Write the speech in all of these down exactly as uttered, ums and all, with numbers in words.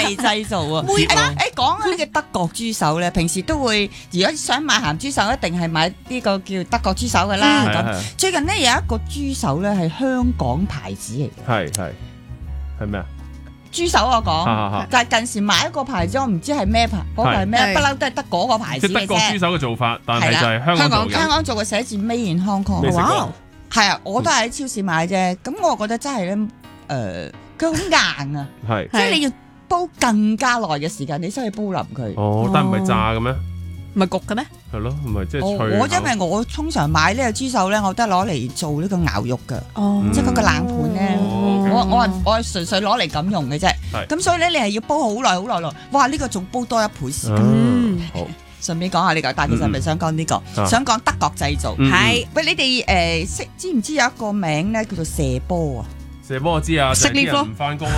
地製造啊！誒誒，講緊呢個德國豬手咧，平時都會如果想買鹹豬手，一定係買呢個叫德國豬手噶啦。咁最近咧有一個豬手咧係香港牌子嚟嘅。 係係係咩啊？ 豬手我講，就係近時買一個牌子，我唔知係咩牌，嗰個係咩，不嬲都係得嗰個牌子嘅啫。 即係德國豬手嘅做法，但係就係香港做嘅。 香港做嘅寫字 Made in Hong Kong。哇！係啊，我都係喺超市買啫。咁我覺得真係咧，誒，佢好硬啊，即係你要煲更加耐嘅時間，你先可以煲腍佢。 哦，但係唔係炸嘅咩？ 唔係焗嘅咩？ 係咯，唔係即係脆。 我因為我通常買呢個豬手咧，我都係攞嚟做呢個熬肉㗎，即係嗰個冷盤咧。我我係我係純粹攞嚟咁用嘅啫。咁所以咧，你係要煲好耐好耐耐。哇！呢個仲煲多一倍時間。 好。 順便講下呢個，但係其實唔係想講呢個，想講德國製造。係喂，你哋誒識知唔知有一個名咧叫做射波啊？ 射波我知啊，識呢科唔翻工咯。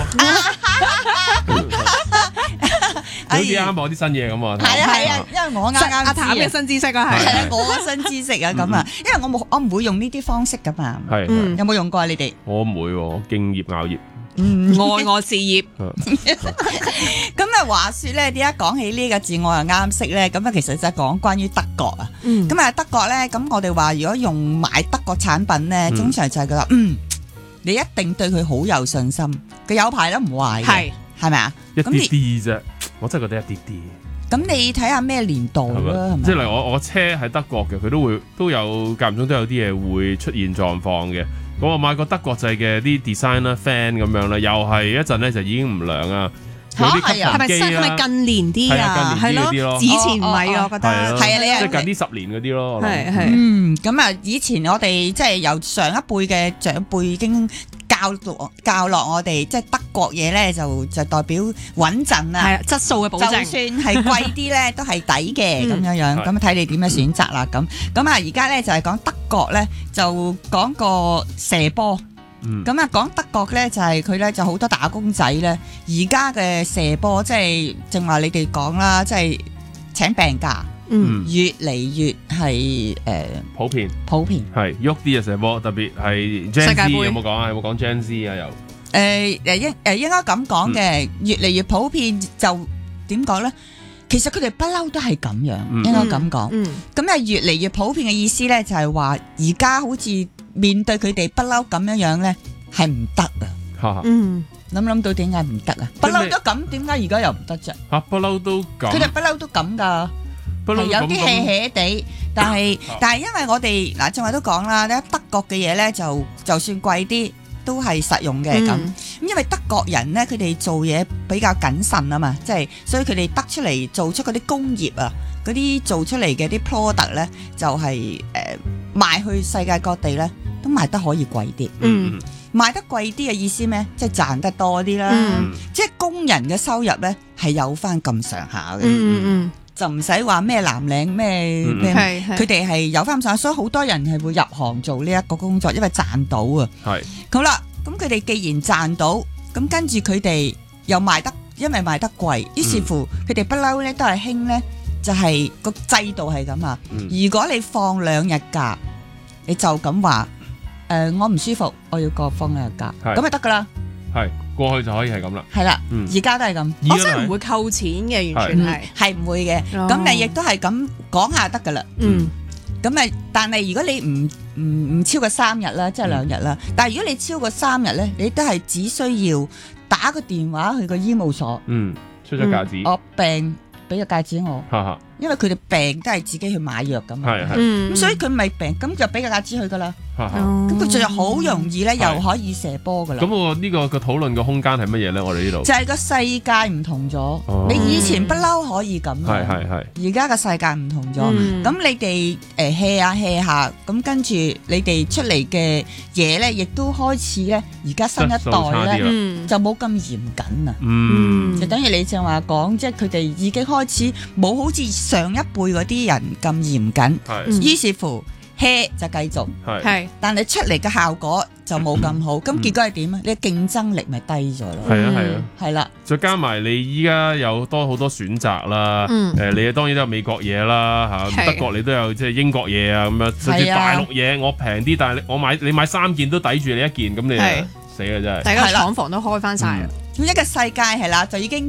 好似啱學啲新嘢咁啊！ 係啊係啊，因為我啱啱阿譚嘅新知識啊，係啊，我嘅新知識啊咁啊，因為我冇我唔會用呢啲方式噶嘛。 係， 有冇用過啊？你哋？ 我唔會，我敬業熬業。 嗯，愛我事業。 咁啊，話說咧，點解講起呢個字我又啱識咧？咁啊，其實就係講關於德國啊。咁啊，德國咧，咁我哋話如果用買德國產品咧，通常就係覺得嗯，你一定對佢好有信心，佢有排都唔壞嘅，係係咪啊？ 一啲啲啫，我真係覺得一啲啲。 咁你睇下咩年代啦， 即係例如我我車喺德國嘅，佢都會都有間唔中都有啲嘢會出現狀況嘅。咁我買個德國製嘅啲 design 啦 fan 咁樣啦，又係一陣咧就已經唔涼啊！ 嚇係啊， 係咪新係咪近年啲啊？係咯，以前唔係啊，我覺得係啊，你啊， 即係近啲十年嗰啲咯。 係係嗯，咁啊，以前我哋即係由上一輩嘅長輩已經教落教落我哋，即係德國嘢咧就就代表穩陣啊， 係質素嘅保證。 就算係貴啲咧，都係抵嘅咁樣樣。咁睇你點樣選擇啦。咁咁啊，而家咧就係講德國咧，就講個射波。咁啊，講德國咧就係佢咧就好多打工仔咧，而家嘅射波即係正話你哋講啦，即係請病假。嗯，越嚟越係誒普遍， 普遍係喐啲嘅射波，特別係 Gen Z 有冇講啊？有冇講 Gen Z 啊？又誒誒應誒應該咁講嘅，越嚟越普遍就點講咧？其實佢哋不嬲都係咁樣，應該咁講。嗯，咁啊越嚟越普遍嘅意思咧，就係話而家好似面對佢哋不嬲咁樣樣咧，係唔得啊！嗯，諗諗到點解唔得啊？不嬲都咁，點解而家又唔得啫？ 嚇，不嬲都咁， 佢哋不嬲都咁㗎。係有啲 hea hea 地，但係但係因為我哋嗱正話都講啦，咧德國嘅嘢咧就就算貴啲都係實用嘅咁。咁因為德國人咧佢哋做嘢比較謹慎啊嘛，即係所以佢哋得出嚟做出嗰啲工業啊，嗰啲做出嚟嘅啲 product 咧就係誒賣去世界各地咧都賣得可以貴啲。嗯，賣得貴啲嘅意思咩？即係賺得多啲啦。即係工人嘅收入咧係有翻咁上下嘅。嗯嗯。就唔使話咩藍領咩咩，佢哋係有翻咁上下，所以好多人係會入行做呢一個工作，因為賺到啊。係好啦，咁佢哋既然賺到，咁跟住佢哋又賣得，因為賣得貴，於是乎佢哋不嬲咧都係興咧，就係個制度係咁啊。如果你放兩日假，你就咁話，誒我唔舒服，我要個放兩日假，咁就得噶啦。係。 過去就可以係咁啦， 係啦，而家都係咁， 我真係唔會扣錢嘅，完全係係唔會嘅。咁你亦都係咁講下得噶啦。嗯，咁咪但係如果你唔唔唔超過三日啦，即係兩日啦。但係如果你超過三日咧，你都係只需要打個電話去個醫務所， 嗯，出咗假紙， 我病俾個假紙我，因為佢哋病都係自己去買藥咁，係係，咁所以佢咪病，咁就俾個假紙佢噶啦。咁佢就好容易咧，又可以射波噶啦。 咁我呢個個討論嘅空間係乜嘢咧？我哋呢度就係個世界唔同咗。你以前不嬲可以咁， 係係係。 而家個世界唔同咗。咁你哋誒 hea 下 hea 下，咁跟住你哋出嚟嘅嘢咧，亦都開始咧，而家新一代咧就冇咁嚴謹啊。嗯，就等於你正話講，即係佢哋已經開始冇好似上一輩嗰啲人咁嚴謹。係，於是乎。hea 就繼續，係，但係出嚟嘅效果就冇咁好，咁結果係點啊？你競爭力咪低咗咯？ 係啊係啊， 係啦。 再加埋你依家有多好多選擇啦，誒，你當然都有美國嘢啦嚇，德國你都有即係英國嘢啊咁樣，甚至大陸嘢我平啲，但係我買你買三件都抵住你一件，咁你死啦真係。 大家廠房都開翻晒啦， 咁一個世界係啦，就已經。